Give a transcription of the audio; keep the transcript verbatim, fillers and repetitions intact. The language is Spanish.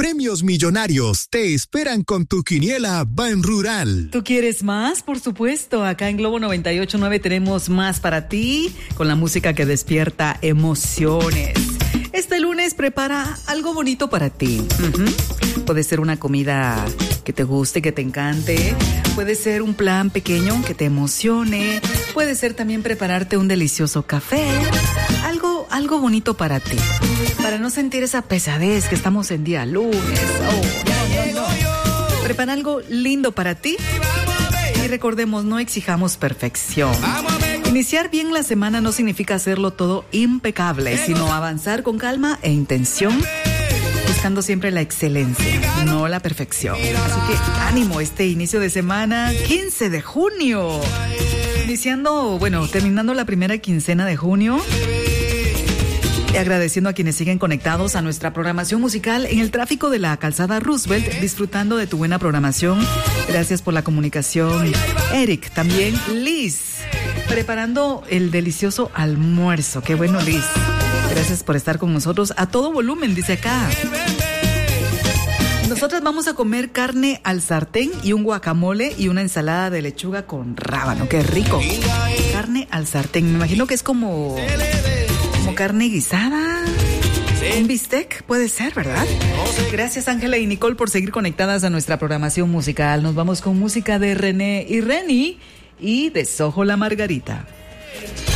premios millonarios te esperan con tu quiniela Ban Rural. ¿Tú quieres más? Por supuesto. Acá en Globo noventa y ocho punto nueve tenemos más para ti con la música que despierta emociones. Este lunes prepara algo bonito para ti. Uh-huh. Puede ser una comida que te guste, que te encante. Puede ser un plan pequeño que te emocione. Puede ser también prepararte un delicioso café. Algo, algo bonito para ti. Para no sentir esa pesadez que estamos en día lunes. Oh, no, no, no. Prepara algo lindo para ti. Y recordemos, no exijamos perfección. Iniciar bien la semana no significa hacerlo todo impecable, sino avanzar con calma e intención, buscando siempre la excelencia, no la perfección. Así que ánimo este inicio de semana, quince de junio. Iniciando, bueno, terminando la primera quincena de junio. Y agradeciendo a quienes siguen conectados a nuestra programación musical en el tráfico de la calzada Roosevelt, disfrutando de tu buena programación. Gracias por la comunicación. Eric, también Liz, preparando el delicioso almuerzo. Qué bueno, Liz. Gracias por estar con nosotros a todo volumen, dice acá. Nosotras vamos a comer carne al sartén y un guacamole y una ensalada de lechuga con rábano. ¡Qué rico! Carne al sartén. Me imagino que es como... como carne guisada. Un bistec puede ser, ¿verdad? Gracias, Ángela y Nicole, por seguir conectadas a nuestra programación musical. Nos vamos con música de René y Reni y de Sojo la Margarita.